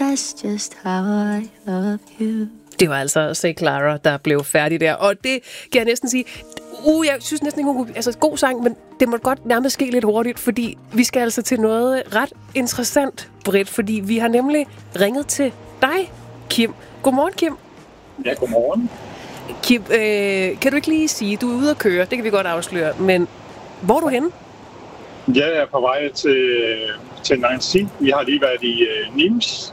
That's just how I love you. Det var altså Say Clara, der blev færdig der. Og det kan jeg næsten sige... jeg synes næsten ikke, hun kunne... Altså, god sang, men det må godt nærmest ske lidt hurtigt, fordi vi skal altså til noget ret interessant, Britt, fordi vi har nemlig ringet til dig, Kim. Godmorgen, Kim. Ja, godmorgen. Kim, kan du ikke lige sige, du er ude at køre, det kan vi godt afsløre, men hvor er du henne? Jeg er på vej til Nancy. Vi har lige været i Nimes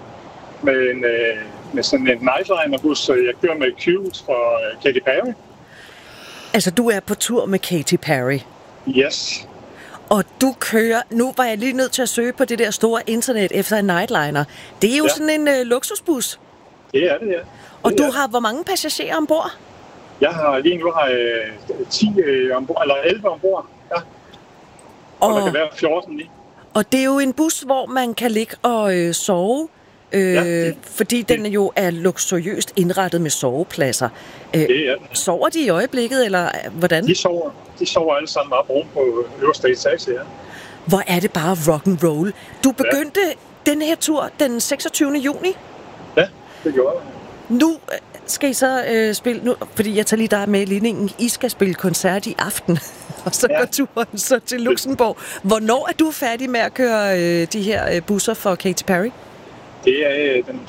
med sådan en nightliner-bus. Jeg kører med Cute fra Katy Perry. Altså, du er på tur med Katy Perry. Yes. Og du kører... Nu var jeg lige nødt til at søge på det der store internet efter en nightliner. Det er jo sådan en luksusbus. Det er det, ja. Og du har hvor mange passagerer ombord? Lige nu har jeg 10 ombord, eller 11 ombord. Ja. Og der kan være 14 i. Og det er jo en bus, hvor man kan ligge og sove, fordi den jo er luksuriøst indrettet med sovepladser. Det er det. Sover de i øjeblikket, eller hvordan? De sover alle sammen op oven på øverste etage, ja. Hvor er det bare rock and roll. Du begyndte den her tur den 26. juni. Ja, det gjorde jeg. Nu skal I så spille, fordi jeg tager lige dig med i ligningen. I skal spille koncert i aften, og så går turen så til Luxembourg. Hvornår er du færdig med at køre de her busser for Katy Perry? Det er den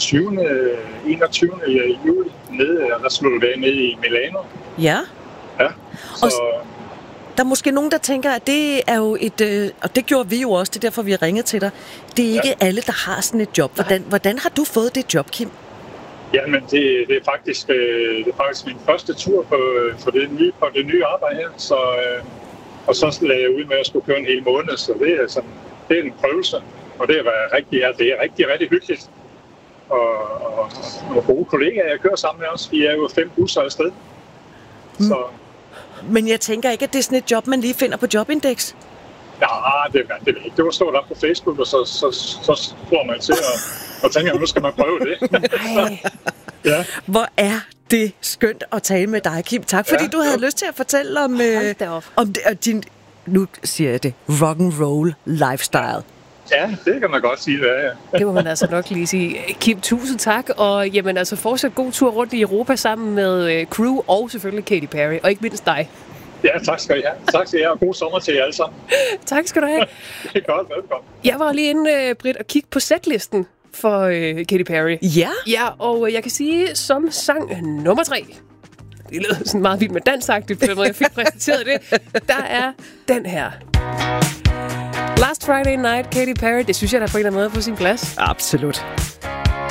21. juli, der slutter det nede i Milano. Ja. Ja, så... Og der er måske nogen, der tænker, at det er jo et... og det gjorde vi jo også, det er derfor, vi har ringet til dig. Det er ikke alle, der har sådan et job. Hvordan har du fået det job, Kim? Jamen, det er faktisk min første tur på det nye arbejde her. Så, og så lagde jeg ud med at skulle køre en hel måned, så det er en prøvelse. Og det er rigtig hyggeligt. Og nogle gode kollegaer, jeg kører sammen med os. Vi er jo 5 busser afsted. Så... Men jeg tænker ikke, at det er sådan et job, man lige finder på Jobindex? Ja, det er ikke. Det var stået op på Facebook, og så slår man til og tænker, nu skal man prøve det. Ja. Hvor er det skønt at tale med dig, Kim. Tak, fordi du havde lyst til at fortælle om din, nu siger jeg det, rock'n'roll lifestyle. Ja, det kan man godt sige, det er, ja. Det må man altså nok lige sige. Kim, tusind tak, og jamen altså fortsat god tur rundt i Europa sammen med crew og selvfølgelig Katy Perry, og ikke mindst dig. Ja, tak skal I have. Tak skal I have, og god sommer til jer alle sammen. Tak skal du have. Det er godt, velkommen. Jeg var lige inde, Britt, og kigge på setlisten for Katy Perry. Ja? Ja, og jeg kan sige, som sang nummer 3, det lød sådan meget vildt med dansagtigt, på den måde, jeg fik præsenteret det, der er den her. Last Friday Night, Katy Perry, det synes jeg, der på en eller anden måde er på sin plads. Absolut.